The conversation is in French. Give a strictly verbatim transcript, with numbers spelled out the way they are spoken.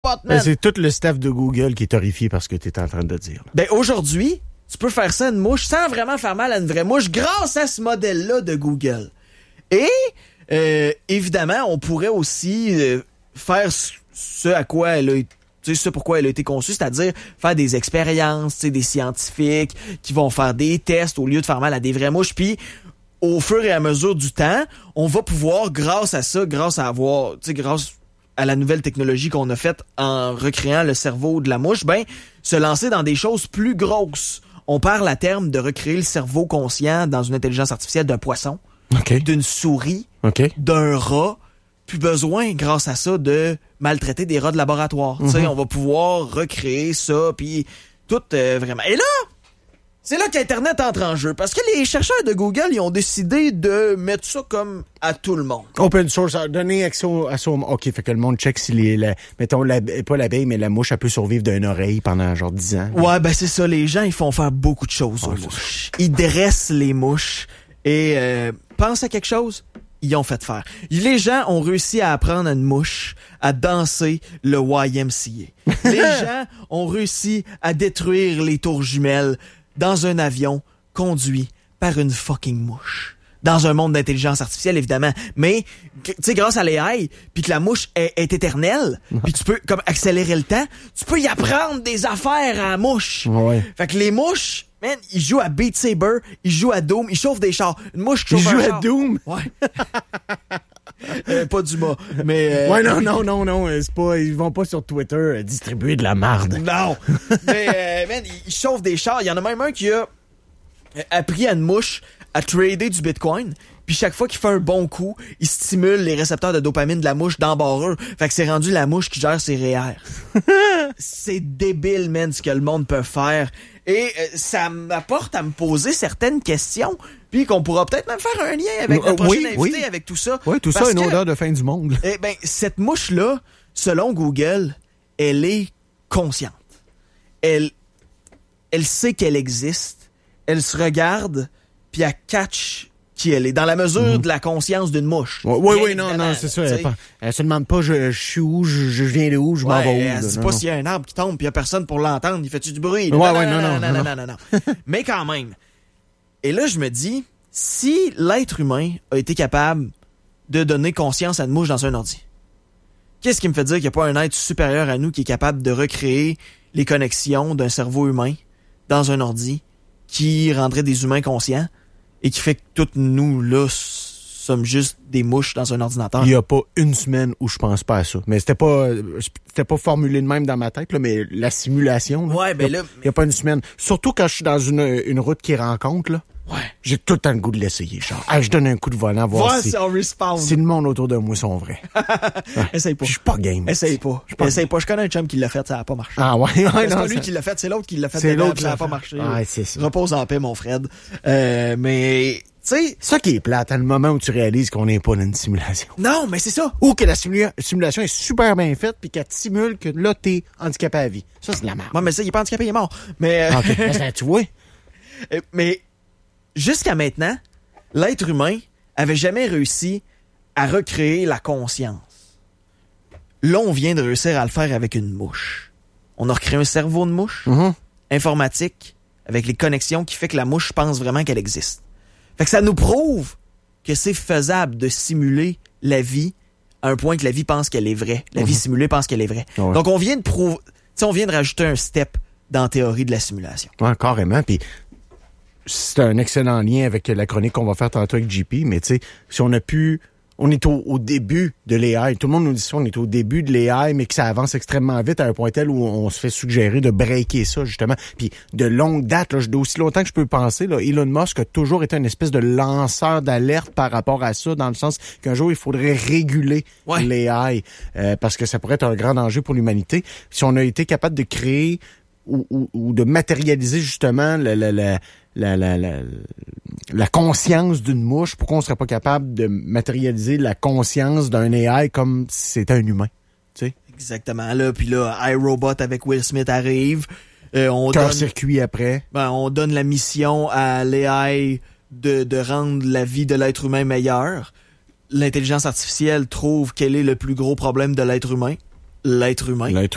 capote, man. Ben, c'est tout le staff de Google qui est horrifié par ce que tu es en train de dire. Ben, aujourd'hui, tu peux faire ça à une mouche sans vraiment faire mal à une vraie mouche grâce à ce modèle-là de Google. Et, euh, évidemment, on pourrait aussi euh, faire ce à quoi elle a été, tu sais, ce pourquoi elle a été conçue, c'est-à-dire faire des expériences, tu sais, des scientifiques qui vont faire des tests au lieu de faire mal à des vraies mouches. Puis, au fur et à mesure du temps, on va pouvoir, grâce à ça, grâce à avoir, tu sais, grâce à la nouvelle technologie qu'on a faite en recréant le cerveau de la mouche, ben, se lancer dans des choses plus grosses. On parle à terme de recréer le cerveau conscient dans une intelligence artificielle d'un poisson, okay. d'une souris, okay. d'un rat. Plus besoin, grâce à ça, de maltraiter des rats de laboratoire. Mm-hmm. Tu sais, on va pouvoir recréer ça, puis tout euh, vraiment. Et là, c'est là qu'Internet entre en jeu, parce que les chercheurs de Google, ils ont décidé de mettre ça comme à tout le monde. Open source, donner accès à ça. OK, fait que le monde check si les, la, mettons, la, pas l'abeille, mais la mouche, elle peut survivre d'une oreille pendant genre dix ans. Ouais, ben c'est ça, les gens, ils font faire beaucoup de choses aux oh, mouches. Ils dressent les mouches et euh, pensent à quelque chose, ils ont fait faire. Les gens ont réussi à apprendre à une mouche à danser le Y M C A. Les gens ont réussi à détruire les tours jumelles dans un avion conduit par une fucking mouche. Dans un monde d'intelligence artificielle, évidemment. Mais, tu sais, grâce à l'A I, puis que la mouche est, est éternelle, puis tu peux comme accélérer le temps, tu peux y apprendre des affaires à la mouche. Ouais. Fait que les mouches, man, ils jouent à Beat Saber, ils jouent à Doom, ils chauffent des chars. Une mouche qui chauffe un char. Ils jouent à Doom? Ouais. euh, pas du mât, mais... Euh... Ouais, non, non, non, non, c'est pas... Ils vont pas sur Twitter euh, distribuer de la marde. Non. Mais, euh, man, ils chauffent des chars. Il y en a même un qui a appris à une mouche à trader du Bitcoin, puis chaque fois qu'il fait un bon coup, il stimule les récepteurs de dopamine de la mouche d'embarreur. Fait que c'est rendu la mouche qui gère ses R E R. C'est débile, man, ce que le monde peut faire. Et euh, ça m'apporte à me poser certaines questions, puis qu'on pourra peut-être même faire un lien avec notre prochain oui, invité, oui. avec tout ça. Oui, tout ça a une odeur de fin du monde. Eh ben, cette mouche-là, selon Google, elle est consciente. Elle, elle sait qu'elle existe. Elle se regarde, puis elle catch qui elle est, dans la mesure mm-hmm. de la conscience d'une mouche. Oui, oui, oui non, non, c'est ça. Elle, elle se demande pas, je, je suis où, je, je viens de où, je m'en ouais, vais où. Elle se dit pas s'il y a un arbre qui tombe, puis il y a personne pour l'entendre, il fait-tu du bruit? Ouais, non, ouais, non, non, non, non, non, non, non, non, non. Mais quand même. Et là, je me dis, si l'être humain a été capable de donner conscience à une mouche dans un ordi, qu'est-ce qui me fait dire qu'il n'y a pas un être supérieur à nous qui est capable de recréer les connexions d'un cerveau humain dans un ordi qui rendrait des humains conscients et qui fait que toutes nous, là, sommes juste des mouches dans un ordinateur? Il n'y a pas une semaine où je pense pas à ça. Mais c'était pas c'était pas formulé de même dans ma tête, là, mais la simulation, là, ouais, ben il n'y a, là, a pas une semaine. Surtout quand je suis dans une, une route qui rencontre, là. Ouais. J'ai tout le temps le goût de l'essayer, genre. Ah, je donne un coup de volant, voir ouais, si, si, on respawn. si le monde autour de moi sont vrais. Ouais. Essaye pas. Je suis pas game. Essaye pas. Je pas Essaye pas. Je connais un chum qui l'a fait, ça a pas marché. Ah ouais? ouais c'est non, pas lui ça... qui l'a fait, c'est l'autre qui l'a fait. C'est dedans, l'autre qui ça l'a a pas fait. marché. Ouais, c'est ça. Repose en paix, mon Fred. Euh, mais, tu sais... Ça qui est plate, à le moment où tu réalises qu'on n'est pas dans une simulation. Non, mais c'est ça. Ou que la simula- simulation est super bien faite puis qu'elle te simule que là, t'es handicapé à vie. Ça, c'est de la merde. Ouais, mais ça, il est pas handicapé, il est mort. Mais... OK, ben, tu vois. Mais, jusqu'à maintenant, l'être humain avait jamais réussi à recréer la conscience. Là, on vient de réussir à le faire avec une mouche. On a recréé un cerveau de mouche, mm-hmm. informatique, avec les connexions qui fait que la mouche pense vraiment qu'elle existe. Fait que ça nous prouve que c'est faisable de simuler la vie à un point que la vie pense qu'elle est vraie. La mm-hmm. vie simulée pense qu'elle est vraie. Ouais. Donc, on vient de prouver... Tu sais, on vient de rajouter un step dans la théorie de la simulation. Ouais, carrément. Puis c'est un excellent lien avec la chronique qu'on va faire tantôt avec J P, mais tu sais, si on a pu... On est au, au début de l'A I. Tout le monde nous dit ça, on est au début de l'A I, mais que ça avance extrêmement vite à un point tel où on se fait suggérer de breaker ça, justement. Puis de longue date, là, d'aussi longtemps que je peux penser, là, Elon Musk a toujours été une espèce de lanceur d'alerte par rapport à ça, dans le sens qu'un jour, il faudrait réguler ouais. l'A I, euh, parce que ça pourrait être un grand danger pour l'humanité. Si on a été capable de créer ou, ou, ou de matérialiser, justement, le, le, le La, la, la, la conscience d'une mouche, pourquoi on serait pas capable de matérialiser la conscience d'un A I comme si c'était un humain, tu sais? Exactement. Là, puis là, iRobot avec Will Smith arrive. Euh, on Cœur donne, circuit après. Ben, on donne la mission à l'A I de, de rendre la vie de l'être humain meilleure. L'intelligence artificielle trouve quel est le plus gros problème de l'être humain. L'être humain. L'être